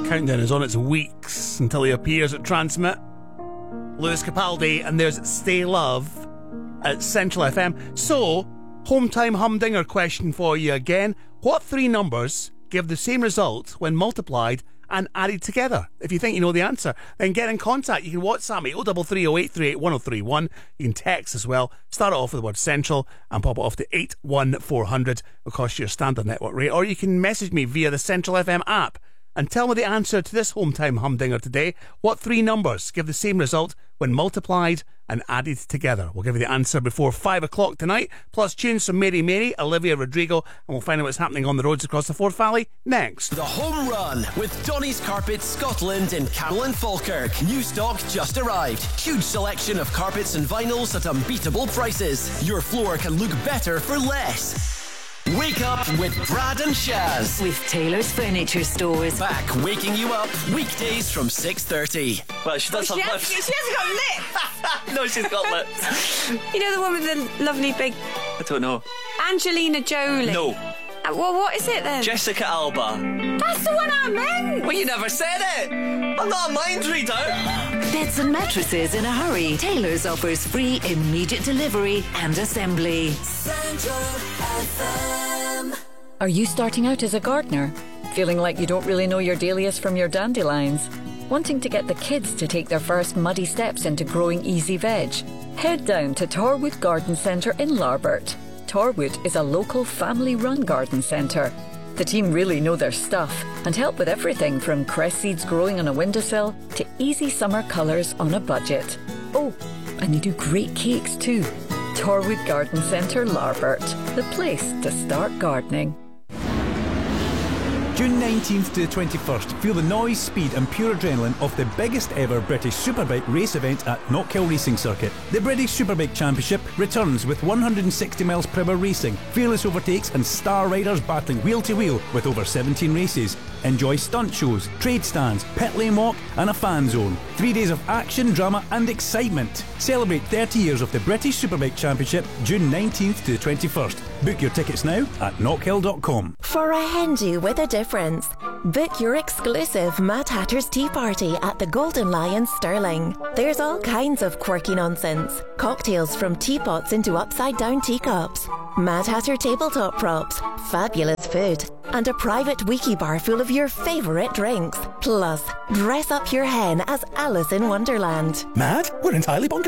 Countdown is on its weeks until he appears at Transmit. Lewis Capaldi, and there's Stay Love at Central FM. So, home time humdinger question for you again. What three numbers give the same result when multiplied and added together? If you think you know the answer, then get in contact. You can WhatsApp me 0330838131. You can text as well. Start it off with the word Central and pop it off to 81400. It'll cost you your standard network rate. Or you can message me via the Central FM app and tell me the answer to this home time humdinger today. What three numbers give the same result when multiplied and added together? We'll give you the answer before 5 o'clock tonight, plus tunes from Mary Mary, Olivia Rodrigo, and we'll find out what's happening on the roads across the Forth Valley next. The Home Run with Donny's Carpets Scotland in Carroll and Falkirk. New stock just arrived. Huge selection of carpets and vinyls at unbeatable prices. Your floor can look better for less. Wake up with Brad and Shaz. With Taylor's Furniture Stores. Back waking you up weekdays from 6:30. Well, she does have lips. She hasn't got lips. No, she's got lips. You know the one with the lovely big... I don't know. Angelina Jolie. No. Well, what is it then? Jessica Alba. That's the one I meant. Well, you never said it. I'm not a mind reader. Beds and mattresses in a hurry. Taylor's offers free immediate delivery and assembly. Central FM. Are you starting out as a gardener? Feeling like you don't really know your dahlias from your dandelions? Wanting to get the kids to take their first muddy steps into growing easy veg? Head down to Torwood Garden Centre in Larbert. Torwood is a local family-run garden centre. The team really know their stuff and help with everything from cress seeds growing on a windowsill to easy summer colours on a budget. Oh, and they do great cakes too. Torwood Garden Centre, Larbert, the place to start gardening. June 19th to the 21st, feel the noise, speed and pure adrenaline of the biggest ever British Superbike race event at Knockhill Racing Circuit. The British Superbike Championship returns with 160 miles per hour racing, fearless overtakes and star riders battling wheel to wheel with over 17 races. Enjoy stunt shows, trade stands, pit lane walk and a fan zone. 3 days of action, drama and excitement. Celebrate 30 years of the British Superbike Championship, June 19th to the 21st. Book your tickets now at knockhill.com. For a hen do with a difference, book your exclusive Mad Hatter's Tea Party at the Golden Lion Stirling. There's all kinds of quirky nonsense. Cocktails from teapots into upside-down teacups. Mad Hatter tabletop props, fabulous food, and a private wiki bar full of your favourite drinks. Plus, dress up your hen as Alice in Wonderland. Mad? We're entirely bonkers.